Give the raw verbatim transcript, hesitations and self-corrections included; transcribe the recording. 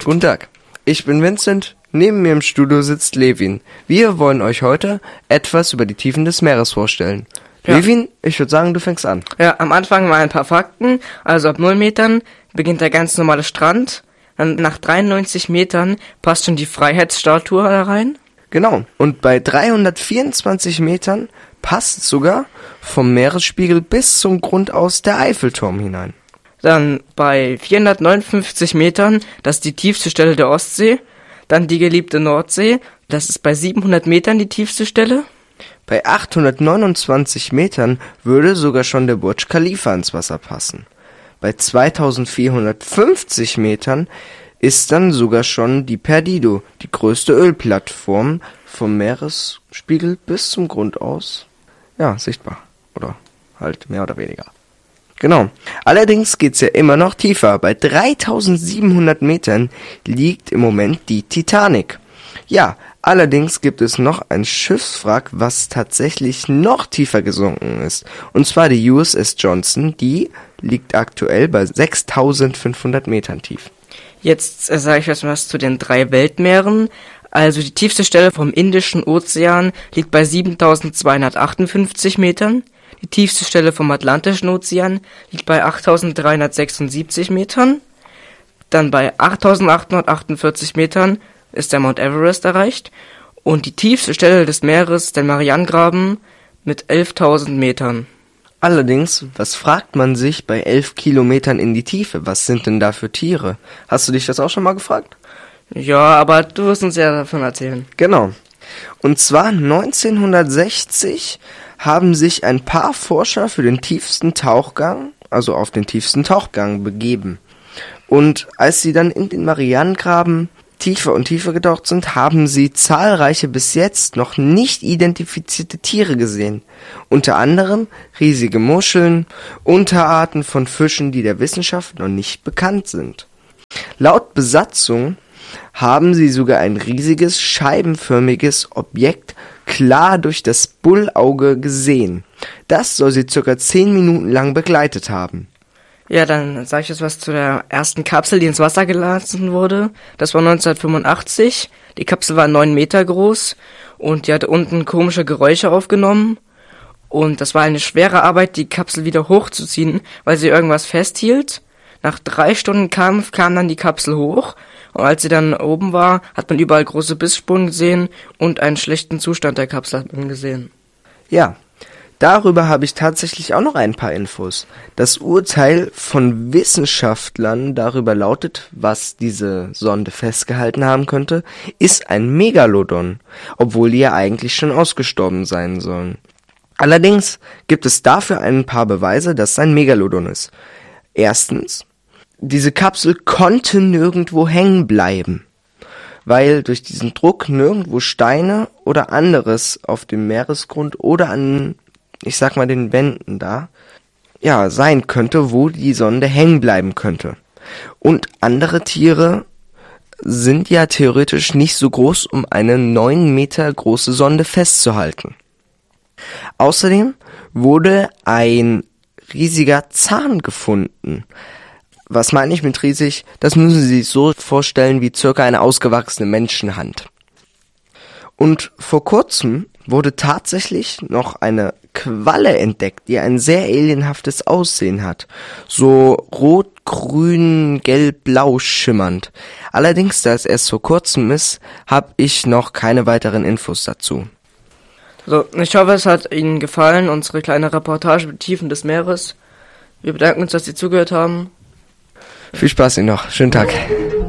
Guten Tag, ich bin Vincent, neben mir im Studio sitzt Levin. Wir wollen euch heute etwas über die Tiefen des Meeres vorstellen. Ja. Levin, ich würde sagen, du fängst an. Ja, am Anfang mal ein paar Fakten. Also ab null Metern beginnt der ganz normale Strand. Dann nach dreiundneunzig Metern passt schon die Freiheitsstatue da rein. Genau, und bei dreihundertvierundzwanzig Metern passt sogar vom Meeresspiegel bis zum Grund aus der Eiffelturm hinein. Dann bei vierhundertneunundfünfzig Metern, das ist die tiefste Stelle der Ostsee. Dann die geliebte Nordsee, das ist bei siebenhundert Metern die tiefste Stelle. Bei achthundertneunundzwanzig Metern würde sogar schon der Burj Khalifa ins Wasser passen. Bei zweitausendvierhundertfünfzig Metern ist dann sogar schon die Perdido, die größte Ölplattform, vom Meeresspiegel bis zum Grund aus, ja, sichtbar. Oder halt mehr oder weniger. Genau. Allerdings geht's ja immer noch tiefer. Bei dreitausendsiebenhundert Metern liegt im Moment die Titanic. Ja, allerdings gibt es noch ein Schiffswrack, was tatsächlich noch tiefer gesunken ist. Und zwar die U S S Johnson, die liegt aktuell bei sechstausendfünfhundert Metern tief. Jetzt äh, sage ich euch was zu den drei Weltmeeren. Also die tiefste Stelle vom Indischen Ozean liegt bei siebentausendzweihundertachtundfünfzig Metern. Die tiefste Stelle vom Atlantischen Ozean liegt bei achttausenddreihundertsechsundsiebzig Metern. Dann bei achttausendachthundertachtundvierzig Metern ist der Mount Everest erreicht. Und die tiefste Stelle des Meeres, der Marianengraben, mit elftausend Metern. Allerdings, was fragt man sich bei elf Kilometern in die Tiefe? Was sind denn da für Tiere? Hast du dich das auch schon mal gefragt? Ja, aber du wirst uns ja davon erzählen. Genau. Und zwar neunzehnhundertsechzig haben sich ein paar Forscher für den tiefsten Tauchgang, also auf den tiefsten Tauchgang begeben. Und als sie dann in den Marianengraben tiefer und tiefer getaucht sind, haben sie zahlreiche bis jetzt noch nicht identifizierte Tiere gesehen. Unter anderem riesige Muscheln, Unterarten von Fischen, die der Wissenschaft noch nicht bekannt sind. Laut Besatzung haben sie sogar ein riesiges, scheibenförmiges Objekt klar durch das Bullauge gesehen. Das soll sie circa zehn Minuten lang begleitet haben. Ja, dann sage ich jetzt was zu der ersten Kapsel, die ins Wasser gelassen wurde. Das war neunzehnhundertfünfundachtzig. Die Kapsel war neun Meter groß und die hatte unten komische Geräusche aufgenommen. Und das war eine schwere Arbeit, die Kapsel wieder hochzuziehen, weil sie irgendwas festhielt. Nach drei Stunden Kampf kam dann die Kapsel hoch. Und als sie dann oben war, hat man überall große Bissspuren gesehen und einen schlechten Zustand der Kapsel hat man gesehen. Ja, darüber habe ich tatsächlich auch noch ein paar Infos. Das Urteil von Wissenschaftlern darüber lautet, was diese Sonde festgehalten haben könnte, ist ein Megalodon, obwohl die ja eigentlich schon ausgestorben sein sollen. Allerdings gibt es dafür ein paar Beweise, dass es ein Megalodon ist. Erstens, diese Kapsel konnte nirgendwo hängen bleiben, weil durch diesen Druck nirgendwo Steine oder anderes auf dem Meeresgrund oder an, ich sag mal, den Wänden da, ja, sein könnte, wo die Sonde hängen bleiben könnte. Und andere Tiere sind ja theoretisch nicht so groß, um eine neun Meter große Sonde festzuhalten. Außerdem wurde ein riesiger Zahn gefunden. Was meine ich mit riesig? Das müssen Sie sich so vorstellen wie circa eine ausgewachsene Menschenhand. Und vor kurzem wurde tatsächlich noch eine Qualle entdeckt, die ein sehr alienhaftes Aussehen hat. So rot, grün, gelb, blau schimmernd. Allerdings, da es erst vor kurzem ist, habe ich noch keine weiteren Infos dazu. So, ich hoffe, es hat Ihnen gefallen, unsere kleine Reportage mit Tiefen des Meeres. Wir bedanken uns, dass Sie zugehört haben. Viel Spaß Ihnen noch. Schönen Tag.